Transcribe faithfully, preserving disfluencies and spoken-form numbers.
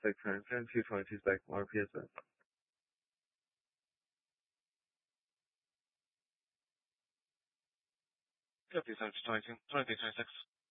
like twenty twenty is like more P S N. Yeah, please, I'm just twenty, twenty, twenty-six.